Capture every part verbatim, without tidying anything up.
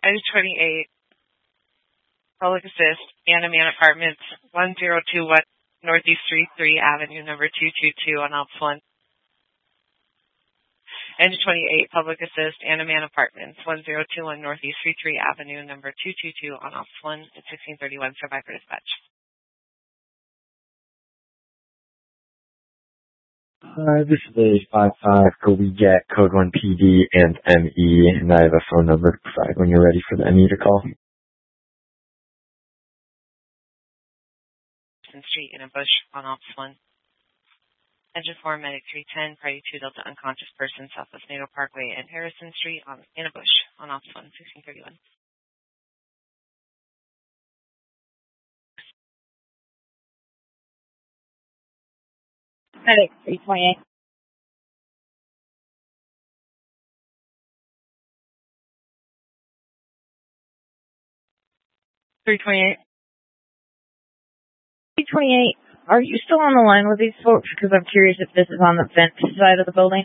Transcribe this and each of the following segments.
Item twenty-eight, Public Assist, Anna Man Apartments, one zero two one Northeast Street, three Avenue, number two two two on Ops one. Item twenty-eight, Public Assist, Anna Man Apartments, one zero two one Northeast Street, three Avenue, number two two two on Ops one at sixteen thirty-one, Survivor Dispatch. Hi, this is a five five for We Get Code one P D and M E, and I have a phone number to provide when you're ready for the M E to call. Street in a bush on Ops one. Engine four, Medic three ten, Party two Delta unconscious person, Southwest NATO Parkway and Harrison Street on in a bush on Ops one, sixteen thirty-one. Medic three twenty-eight. three twenty-eight. three twenty-eight. Are you still on the line with these folks? Because I'm curious if this is on the vent side of the building.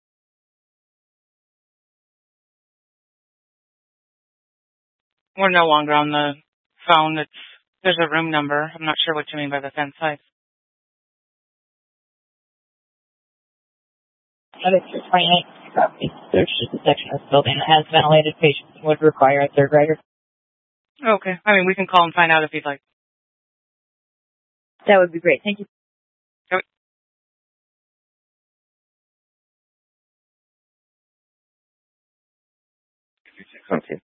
We're no longer on the phone. It's there's a room number. I'm not sure what you mean by the vent side. Medic three twenty-eight. There's just a section of this building that has ventilated patients and would require a third rider. Okay. I mean, we can call and find out if you'd like. That would be great. Thank you. Okay.